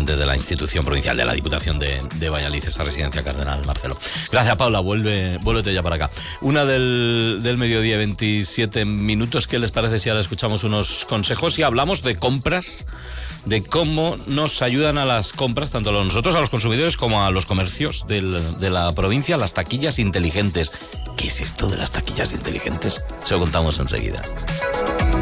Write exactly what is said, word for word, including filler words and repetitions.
presidente de la institución provincial de la Diputación de, de Valladolid, esa residencia Cardenal Marcelo. Gracias, Paula, vuelve, vuélvete ya para acá. Una del, del mediodía, veintisiete minutos. ¿Qué les parece si ahora escuchamos unos consejos y hablamos de compras, de cómo nos ayudan a las compras, tanto a nosotros, a los consumidores, como a los comercios del, de la provincia, las taquillas inteligentes? ¿Qué es esto de las taquillas inteligentes? Se lo contamos enseguida.